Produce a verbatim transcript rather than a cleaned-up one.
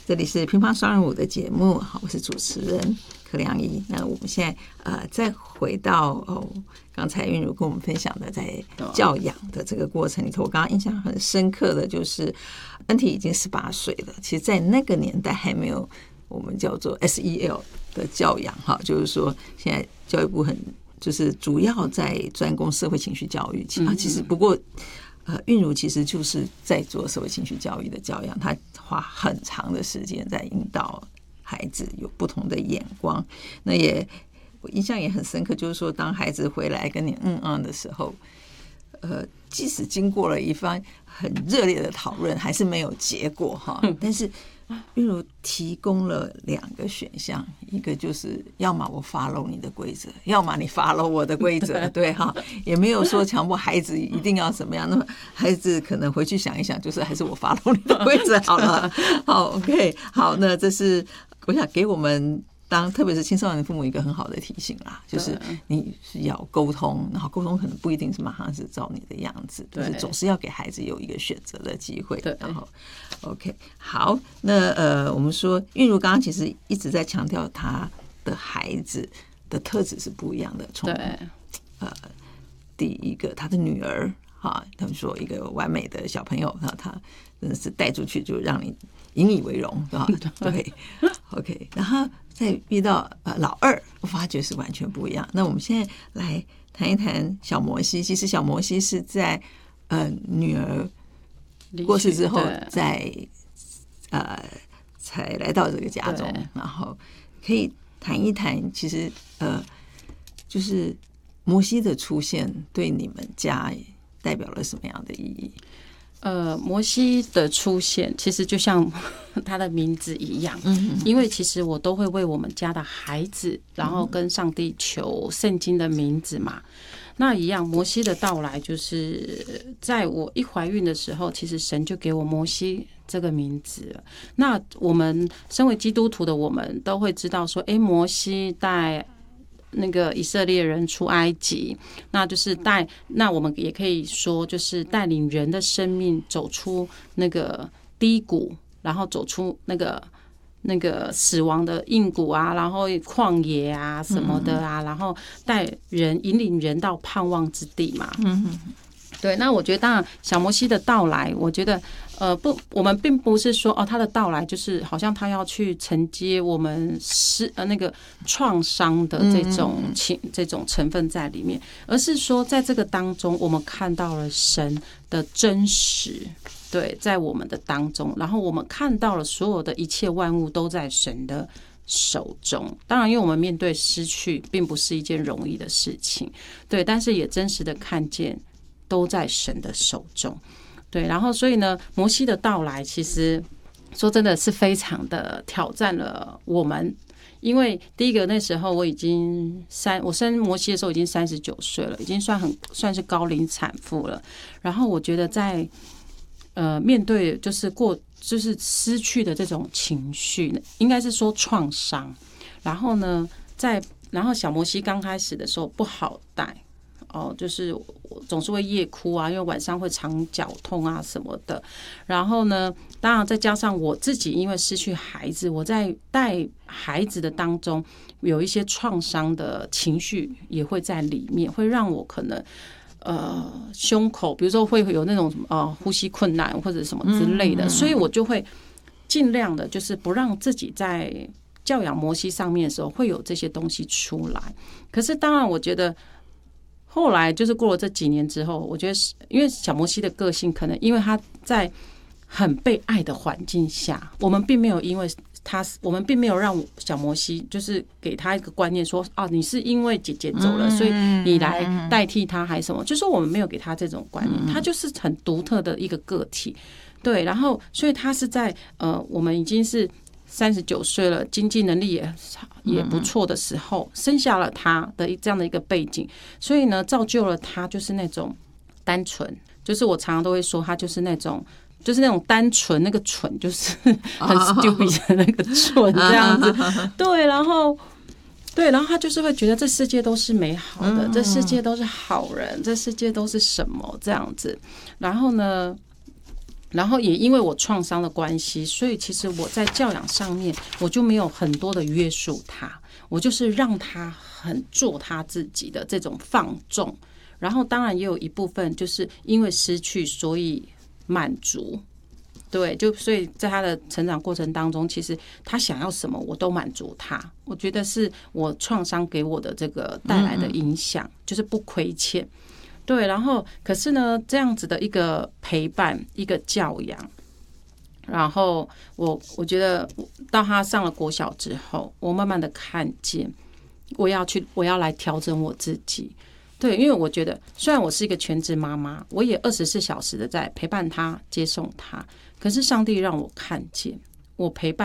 这里是乒乓双人舞的节目，好，我是主持人柯良仪。那我们现在呃再回到哦，刚才韵如跟我们分享的在教养的这个过程里头，我刚刚印象很深刻的就是恩体已经十八岁了，其实在那个年代还没有我们叫做 S E L 的教养哈，就是说现在教育部很就是主要在专攻社会情绪教育，其他其实不过。呃，韵如其实就是在做社会情绪教育的教养，她花很长的时间在引导孩子有不同的眼光。那也我印象也很深刻，就是说当孩子回来跟你嗯嗯的时候，呃，即使经过了一番很热烈的讨论，还是没有结果哈。但是韵如提供了两个选项，一个就是要么我 follow 你的规则，要么你 follow 我的规则，对哈，也没有说强迫孩子一定要怎么样。那么孩子可能回去想一想，就是还是我 follow 你的规则好了。好 ，OK， 好，那这是我想给我们。当特别是青少年父母一个很好的提醒啦，就是你是要沟通，然后沟通可能不一定是马上是照你的样子，就是总是要给孩子有一个选择的机会。然后 ，OK， 好，那呃，我们说韵如刚刚其实一直在强调他的孩子的特质是不一样的，从呃第一个他的女儿哈，他们说一个完美的小朋友，然后他真的是带出去就让你引以为荣啊，对 ，OK， 然后。再遇到呃老二，我发觉是完全不一样。那我们现在来谈一谈小摩西。其实小摩西是在呃女儿过世之后，在呃才来到这个家中，然后可以谈一谈，其实呃就是摩西的出现对你们家代表了什么样的意义？ 呃，摩西的出现其实就像他的名字一样，嗯，因为其实我都会为我们家的孩子，然后跟上帝求圣经的名字嘛。那一样，摩西的到来就是在我一怀孕的时候，其实神就给我摩西这个名字了。那我们身为基督徒的我们都会知道说，哎，摩西带那个以色列人出埃及，那就是带，那我们也可以说，就是带领人的生命走出那个低谷，然后走出那个那个死亡的硬谷啊，然后旷野啊什么的啊，然后带人引领人到盼望之地嘛。嗯，对。那我觉得，当然小摩西的到来，我觉得。呃不，我们并不是说哦，他的到来就是好像他要去承接我们是呃那个创伤的这种情这种成分在里面，而是说在这个当中，我们看到了神的真实，对，在我们的当中，然后我们看到了所有的一切万物都在神的手中。当然，因为我们面对失去，并不是一件容易的事情，对，但是也真实的看见都在神的手中。对，然后所以呢，摩西的到来其实说真的是非常的挑战了我们，因为第一个那时候我已经三，我生摩西的时候已经三十九岁了，已经算很算是高龄产妇了。然后我觉得在呃面对就是过就是失去的这种情绪，应该是说创伤。然后呢，在然后小摩西刚开始的时候不好带。哦，就是总是会夜哭啊，因为晚上会常脚痛啊什么的。然后呢，当然再加上我自己，因为失去孩子，我在带孩子的当中有一些创伤的情绪也会在里面，会让我可能呃胸口，比如说会有那种呃呼吸困难或者什么之类的，所以我就会尽量的，就是不让自己在教养摩西上面的时候会有这些东西出来。可是当然，我觉得。后来就是过了这几年之后，我觉得是因为小摩西的个性，可能因为他在很被爱的环境下，我们并没有因为他，我们并没有让小摩西就是给他一个观念说，哦，你是因为姐姐走了，所以你来代替他还是什么？就是我们没有给他这种观念，他就是很独特的一个个体，对。然后，所以他是在呃，我们已经是。三十九岁了，经济能力也也不错的时候，生下了他的这样的一个背景，所以呢，造就了他就是那种单纯，就是我常常都会说，他就是那种，就是那种单纯，那个蠢就是很 stupid 的那个蠢这样子，对，然后对，然后他就是会觉得这世界都是美好的，这世界都是好人，这世界都是什么这样子，然后呢？ 然后也因为我创伤的关系，所以其实我在教养上面我就没有很多的约束他，我就是让他很做他自己的这种放纵。然后当然也有一部分就是因为失去所以满足，对，就所以在他的成长过程当中，其实他想要什么我都满足他。我觉得是我创伤给我的这个带来的影响，就是不亏欠。对，然后可是呢，这样子的一个陪伴，一个教养，然后我我觉得到他上了国小之后，我慢慢的看见，我要去，我要来调整我自己。对，因为我觉得虽然我是一个全职妈妈，我也二十四小时的在陪伴他、接送他，可是上帝让我看见，我陪伴